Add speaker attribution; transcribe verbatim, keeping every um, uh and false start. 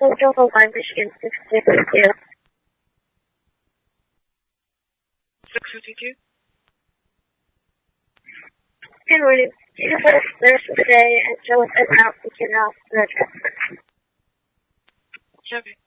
Speaker 1: Central Line, Michigan, six fifty-two.
Speaker 2: six fifty-two?
Speaker 1: Good morning. First nurse for the day, and Joe was out to get out the transfer.
Speaker 2: Chevy.